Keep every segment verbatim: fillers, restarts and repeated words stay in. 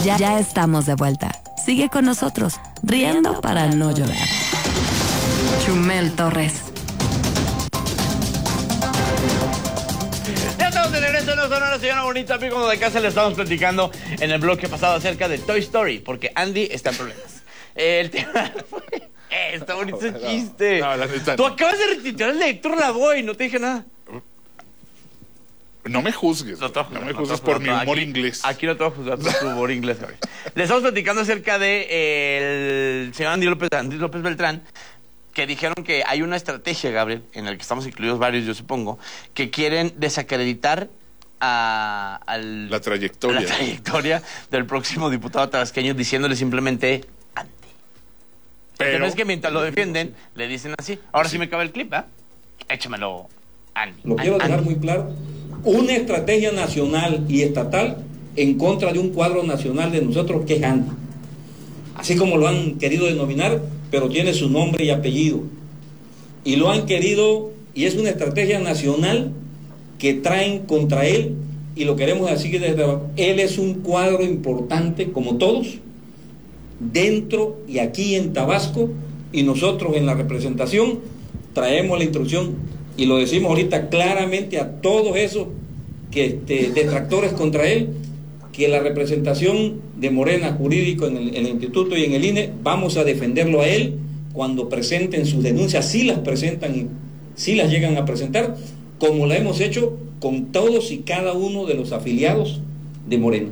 Ya, ya estamos de vuelta. Sigue con nosotros, riendo para no llorar. Chumel Torres. Ya estamos de regreso en la Sonora Señora Bonita, amigos de casa. Le estamos platicando en el bloque pasado acerca de Toy Story, porque Andy está en problemas. El tema fue... Eh, está bonito el chiste. No, no, no, Tú acabas de retitular el de Héctor Lavoe y no te dije nada. No me juzgues. No, no, no me juzgues no, por no, mi humor aquí, inglés. Aquí no te voy a juzgar por tu humor inglés. Le estamos platicando acerca de eh, el señor Andy López, Andy López Beltrán, que dijeron que hay una estrategia, Gabriel, en la que estamos incluidos varios, yo supongo, que quieren desacreditar a, a la trayectoria. la trayectoria del próximo diputado tabasqueño, diciéndole simplemente Andy. Pero no es que mientras lo defienden, le dicen así. Ahora sí, sí me cabe el clip, ¿eh? Échamelo, Andy. Lo quiero Andy. dejar muy claro. Una estrategia nacional y estatal en contra de un cuadro nacional de nosotros que es Andy. Así como lo han querido denominar, pero tiene su nombre y apellido. Y lo han querido, y es una estrategia nacional que traen contra él, y lo queremos así desde abajo. Él es un cuadro importante, como todos, dentro y aquí en Tabasco, y nosotros en la representación traemos la instrucción. Y lo decimos ahorita claramente a todos esos que, este, detractores contra él, que la representación de Morena jurídico en el, en el instituto y en el I N E, vamos a defenderlo a él cuando presenten sus denuncias, si las presentan y si las llegan a presentar, como la hemos hecho con todos y cada uno de los afiliados de Morena.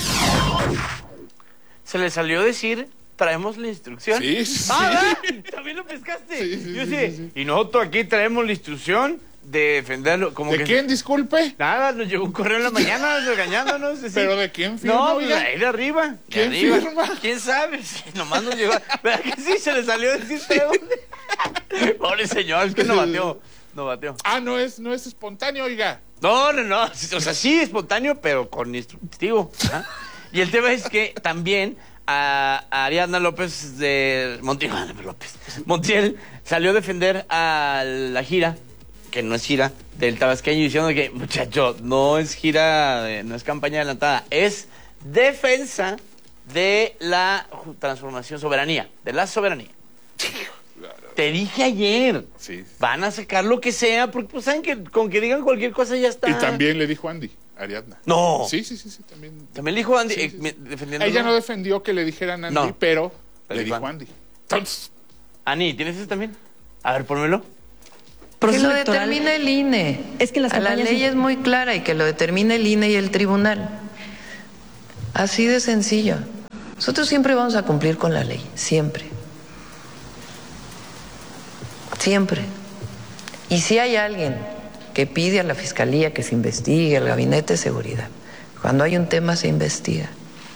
Se le salió decir... Traemos la instrucción. Sí, sí. Ah, también lo pescaste. Sí, sí, Yo sí, sí, sí, sí. Y nosotros aquí traemos la instrucción de defenderlo. Como ¿De que quién, disculpe? Nada, nos llegó un correo en la mañana regañándonos. Así. ¿Pero de quién firma? No, oiga? pues ahí de arriba. De ¿Quién arriba. firma? ¿Quién sabe? Sí, nomás nos llegó. ¿Verdad que sí? Se le salió a decir pobre señor, es que no bateó. No bateó. Ah, no es, no es espontáneo, oiga. No, no, no. O sea, sí, espontáneo, pero con instructivo. ¿Ah? Y el tema es que también... A, a Ariadna López de Montiel, López Montiel salió a defender a la gira, que no es gira, del tabasqueño, diciendo que, muchacho, no es gira, de, no es campaña adelantada, es defensa de la transformación, soberanía, de la soberanía. Te dije ayer, sí. Van a sacar lo que sea, porque pues saben que con que digan cualquier cosa ya está. Y también le dijo Andy, Ariadna. No. Sí, sí, sí, sí también. También le dijo Andy, Sí, sí, sí. eh, defendiendo. Ella no defendió que le dijeran Andy, no. pero Le le dijo dijo Andy. Entonces, Ani, ¿tienes ese también? A ver, pónmelo. Que lo determine el I N E. Es que las la campañas ley son- es muy clara y que lo determine el I N E y el tribunal. Así de sencillo. Nosotros siempre vamos a cumplir con la ley, siempre. Siempre. Y si hay alguien que pide a la Fiscalía que se investigue, al Gabinete de Seguridad, cuando hay un tema se investiga.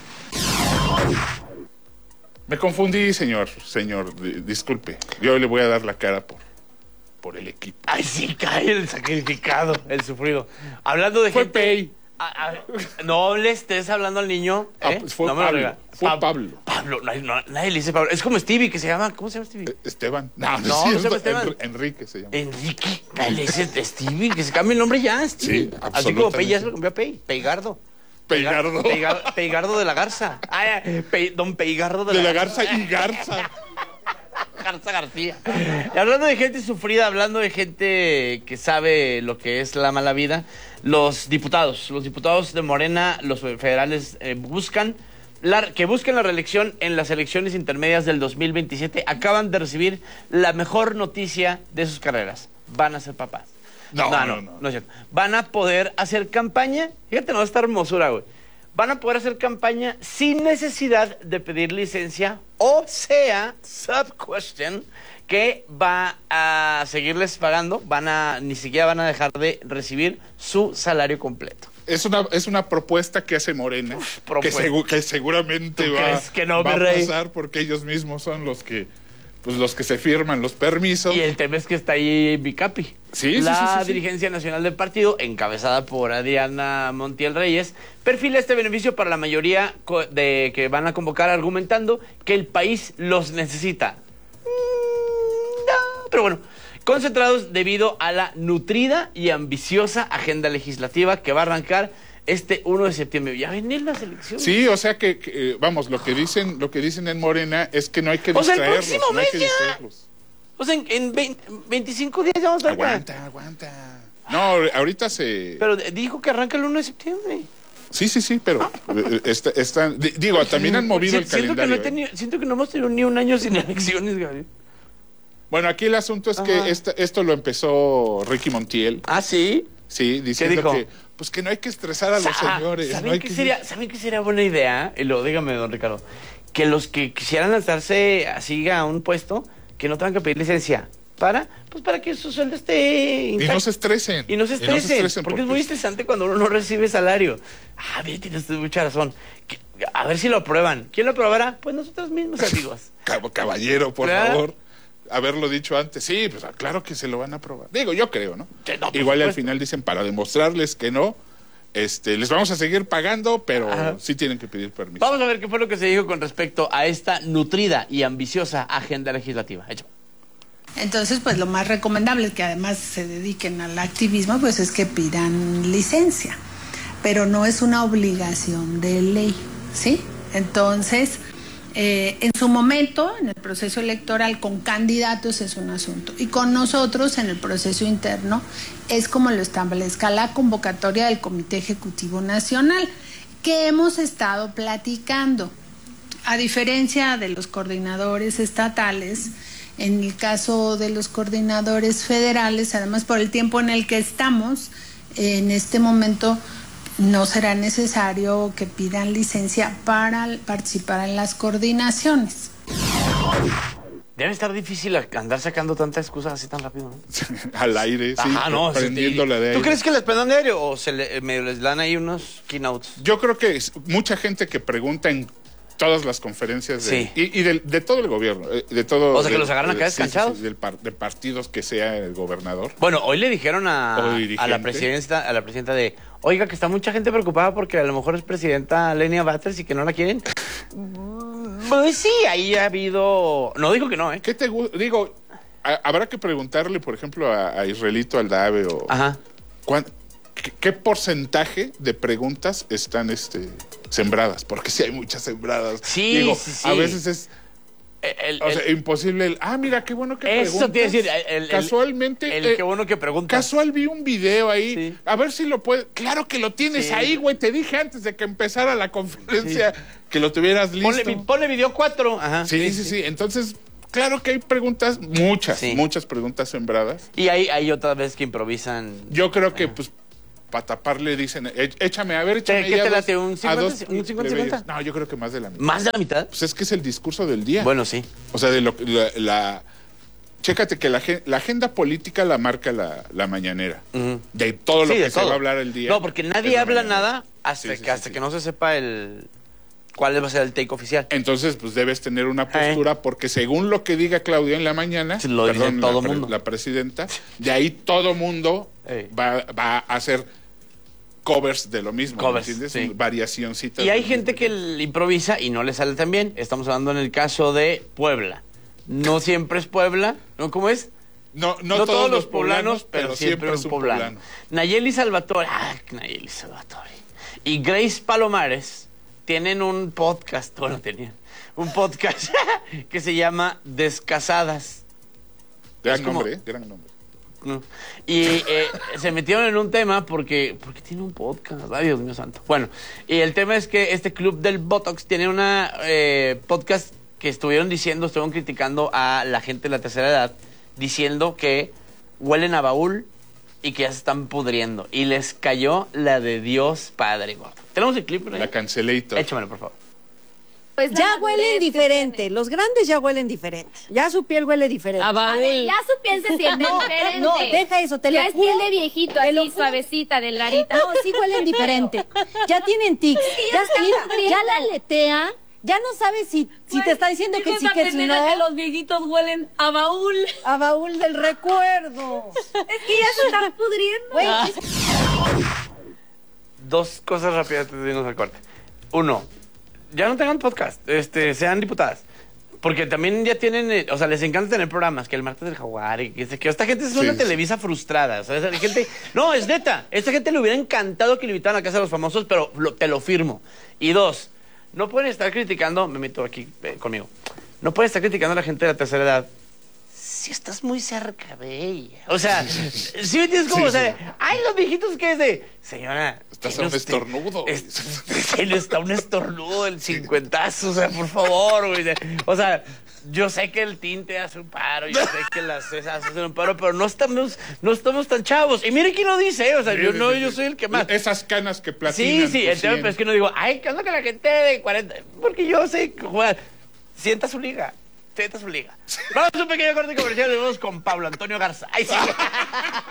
me confundí, señor, señor, di- disculpe. Yo le voy a dar la cara por, por el equipo. Ay, sí, cae el sacrificado, el sufrido. Hablando de Fue gente... Pei. A- a- no le estés hablando al niño. Ah, ¿eh? pues fue no me lo Pablo. rega- Fue Pab- Pablo. Pablo, nadie, no, nadie le dice Pablo. Es como Stevie, que se llama. ¿Cómo se llama Stevie? Eh, Esteban. No, no, No, es no se llama cierto. Esteban. Enri- Enrique se llama. Enrique. Nadie le dice Stevie, que se cambie el nombre ya. Stevie. Sí, Así como Pei ya absolutamente. se lo cambió a Pei. Peigardo. Peigardo. Peigar- Peigardo de la Garza. Ay, Pe- don Peigardo de, De la Garza y Garza. Garza García. Y hablando de gente sufrida, hablando de gente que sabe lo que es la mala vida, los diputados, los diputados de Morena, los federales, eh, buscan la, que busquen la reelección en las elecciones intermedias del dos mil veintisiete. Acaban de recibir la mejor noticia de sus carreras. Van a ser papás. No, no, no, no, no. no es cierto. Van a poder hacer campaña. Fíjate, no, esta hermosura, güey. Van a poder hacer campaña sin necesidad de pedir licencia, o sea, sub question, que va a seguirles pagando, van a, ni siquiera van a dejar de recibir su salario completo. Es una, es una propuesta que hace Morena, Uf, que, propuesta. segu- que seguramente ¿Tú va, crees que no, va a mi rey? pasar porque ellos mismos son los que, pues, los que se firman los permisos. Y el tema es que está ahí Bicapi. Sí, sí, La sí, sí, sí. dirigencia nacional del partido, encabezada por Adriana Montiel Reyes, perfila este beneficio para la mayoría co- de que van a convocar, argumentando que el país los necesita. Mm, no, pero bueno, concentrados debido a la nutrida y ambiciosa agenda legislativa que va a arrancar este uno de septiembre. Ya vienen las elecciones. Sí, o sea que, que, vamos, lo que dicen, lo que dicen en Morena es que no hay que O sea, el distraerlos, próximo no hay mes que ya. distraerlos. O sea, en, en veinte, veinticinco días ya vamos a estar acá. Aguanta, aguanta. No, ahorita se... Pero dijo que arranca el uno de septiembre. Sí, sí, sí, pero eh, está, está- di- digo, también han movido el siento calendario. Que no he tenido, ¿eh? siento que no hemos tenido ni un año sin elecciones, Gabriel. Bueno, aquí el asunto es Ajá. que esta- esto lo empezó Ricky Montiel, Ah, sí. sí, diciendo dijo? que pues que no hay que estresar a los Sa- señores. ¿Saben, no hay qué que- sería, ¿Saben qué sería buena idea? Y lo dígame, don Ricardo. Que los que quisieran lanzarse así a un puesto, que no tengan que pedir licencia. ¿Para? Pues para que su sueldo esté Y intacto. no se estresen. Y no se estresen, porque es muy estresante cuando uno no recibe salario. Ah, bien, tienes mucha razón. Que- A ver si lo aprueban. ¿Quién lo aprobará? Pues nosotros mismos, amigos. Cab- Caballero, por ¿verdad? favor. Haberlo dicho antes. Sí, pues claro que se lo van a aprobar. Digo, yo creo, ¿no? Sí, no, por Igual al supuesto. final dicen, para demostrarles que no, este, les vamos a seguir pagando, pero Ajá. sí tienen que pedir permiso. Vamos a ver qué fue lo que se dijo con respecto a esta nutrida y ambiciosa agenda legislativa. Hecho. Entonces, pues lo más recomendable es que además se dediquen al activismo, pues es que pidan licencia, pero no es una obligación de ley, ¿sí? Entonces, eh, en su momento, en el proceso electoral con candidatos es un asunto, y con nosotros en el proceso interno es como lo establezca la convocatoria del Comité Ejecutivo Nacional, que hemos estado platicando. A diferencia de los coordinadores estatales, en el caso de los coordinadores federales, además por el tiempo en el que estamos, en este momento no será necesario que pidan licencia para participar en las coordinaciones. Debe estar difícil andar sacando tantas excusas así tan rápido, ¿no? Al aire, sí, Ajá, no, prendiéndola sí. de aire. ¿Tú crees que les prendan de aire o se le, medio les dan ahí unos keynotes? Yo creo que es mucha gente que pregunta en todas las conferencias de, Sí. y, y de, de todo el gobierno, eh, de todo. O sea, que de- los agarran acá de- sí, sí, descanchados. sí, del par- de partidos que sea el gobernador. Bueno, hoy le dijeron O a, a dirigente. la presidenta, a la presidenta de, oiga, que está mucha gente preocupada porque a lo mejor es presidenta Lenia Batres y que no la quieren. Pues sí, ahí ha habido, no dijo que no, ¿eh? ¿Qué te gu- digo? a- habrá que preguntarle, por ejemplo, a, a Israelito Aldave o Ajá. cuán- qué, qué porcentaje de preguntas están este sembradas, porque sí hay muchas sembradas. Sí, Digo, sí, sí. a veces es El- o el- sea, imposible el, ah, mira, qué bueno que Eso preguntas. te iba a decir, el- el- Casualmente, el eh, qué bueno que preguntas. casual vi un video ahí, Sí. a ver si lo puedes, claro que lo tienes Sí. ahí, güey, te dije antes de que empezara la conferencia que lo tuvieras listo. Ponle, ponle video cuatro. Ajá. Sí, sí, sí, entonces, claro que hay preguntas, muchas, Sí. muchas preguntas sembradas. Y hay, hay otras veces que improvisan. Yo creo que, pues, para taparle dicen, "E- échame, a ver, échame ¿Qué ya te dos- late, un a cincuenta, dos un cincuenta, plebeyos". cincuenta? No, yo creo que más de la mitad. ¿Más de la mitad? Pues es que es el discurso del día. Bueno, sí. O sea, de lo la, la- chécate que la, gen- la agenda política la marca la, la mañanera. Ujú. De todo lo Sí, que de se todo. va a hablar el día. No, porque nadie es la habla mañanera. nada hasta, Sí, sí, que, sí, hasta sí. que no se sepa el cuál va a ser el take oficial. Entonces, pues debes tener una postura, porque según lo que diga Claudia en la mañana, Sí, lo dice perdón, todo la, pre- mundo. la presidenta, de ahí todo mundo Ey. va, va a hacer covers de lo mismo, ¿me Covers, entiendes? sí. Variacioncitas. Y hay del gente mismo. que le improvisa y no le sale tan bien. Estamos hablando en el caso de Puebla. No siempre es Puebla, ¿no? ¿Cómo es? No, no, No, todos los poblanos, pero, siempre, es un poblano. Nayeli Salvatore, ah, Nayeli Salvatore. Y Grace Palomares tienen un podcast, bueno, tenían un podcast que se llama Descasadas. Gran es como- nombre, ¿eh? Gran nombre. ¿no? Y eh, se metieron en un tema porque porque tiene un podcast, ay Dios mío santo. Bueno, y el tema es que este club del Botox tiene una eh, podcast que estuvieron diciendo, estuvieron criticando a la gente de la tercera edad, diciendo que huelen a baúl y que ya se están pudriendo. Y les cayó la de Dios Padre Gordo. ¿Tenemos el clip por ahí? La cancelator. Échamelo, por favor. Pues ya huelen diferente. Los grandes ya huelen diferente. Ya su piel huele diferente. A ver, ya su piel se siente No, diferente. no, deja eso, te lo Ya es juro. piel de viejito, Te lo así juro. suavecita, delgadita. No, sí huelen diferente. Ya tienen tics. ya Ya, está mira, pudriendo. ya la aletea. Ya no sabes si, si te está diciendo que sí, que si no. que los viejitos huelen a baúl. A baúl del recuerdo. Es que ya se están pudriendo. Güey, Dos cosas rápidas antes de irnos al corte. Uno, ya no tengan podcast, este, sean diputadas. Porque también ya tienen, eh, o sea, les encanta tener programas, que el martes del jaguar, y que, que esta gente es una Sí, Televisa frustrada, ¿sabes? Hay gente, no, es neta, esta gente le hubiera encantado que le invitaran a Casa de los Famosos, pero lo- te lo firmo. Y dos, no pueden estar criticando, me meto aquí eh, conmigo, no pueden estar criticando a la gente de la tercera edad. Si estás muy cerca de ella. O sea, si me entiendes cómo, Sí, o sea, sí. ay, los viejitos que es de, señora. Estás tiene a un usted- estornudo. es- Él está un estornudo del cincuentazo, o sea, por favor, güey. O sea, yo sé que el tinte hace un paro, yo sé que las cejas hacen un paro, pero no estamos, no estamos tan chavos. Y mire quién lo dice, ¿eh? O sea, yo no, yo soy el que más. Esas canas que Sí, platinan. sí, pues, el tema es que no digo, ay, ¿qué onda con la gente de cuarenta? Porque yo sé jugar. Sienta su liga. Sienta su liga. Vamos a un pequeño corte comercial y vamos con Pablo Antonio Garza. Ay, sí.